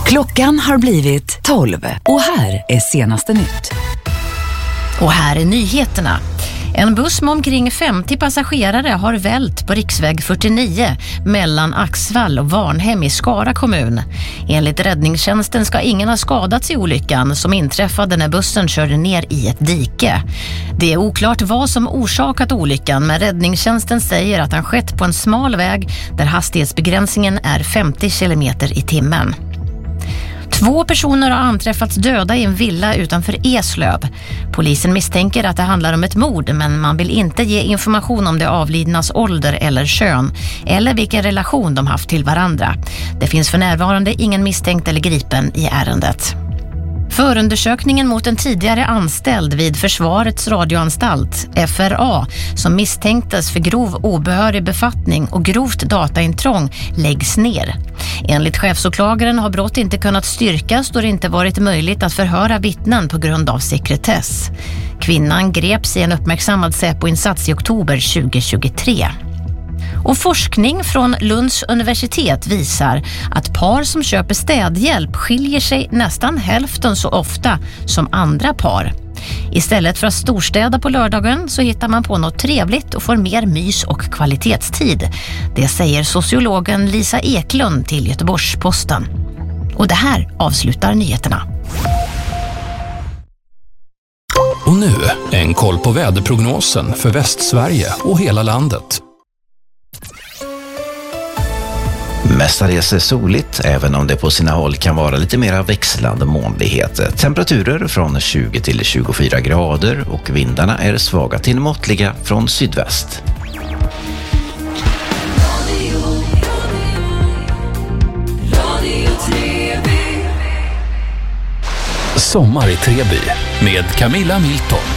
Klockan har blivit 12 och här är senaste nytt. Och här är nyheterna. En buss med omkring 50 passagerare har vält på riksväg 49 mellan Axvall och Varnhem i Skara kommun. Enligt räddningstjänsten ska ingen ha skadats i olyckan som inträffade när bussen körde ner i ett dike. Det är oklart vad som orsakat olyckan, men räddningstjänsten säger att den skett på en smal väg där hastighetsbegränsningen är 50 km i timmen. 2 personer har anträffats döda i en villa utanför Eslöv. Polisen misstänker att det handlar om ett mord, men man vill inte ge information om det avlidnas ålder eller kön eller vilken relation de haft till varandra. Det finns för närvarande ingen misstänkt eller gripen i ärendet. Förundersökningen mot en tidigare anställd vid Försvarets radioanstalt, FRA, som misstänktes för grov obehörig befattning och grovt dataintrång läggs ner. Enligt chefsåklagaren har brott inte kunnat styrkas då det inte varit möjligt att förhöra vittnen på grund av sekretess. Kvinnan greps i en uppmärksammad Säpo-insats i oktober 2023. Och forskning från Lunds universitet visar att par som köper städhjälp skiljer sig nästan hälften så ofta som andra par. Istället för att storstäda på lördagen så hittar man på något trevligt och får mer mys och kvalitetstid. Det säger sociologen Lisa Eklund till Göteborgs-Posten. Och det här avslutar nyheterna. Och nu en koll på väderprognosen för Västsverige och hela landet. Mestadels soligt, även om det på sina håll kan vara lite mer växlande molnighet. Temperaturer från 20 till 24 grader och vindarna är svaga till måttliga från sydväst. Sommar i Treby med Camilla Milton.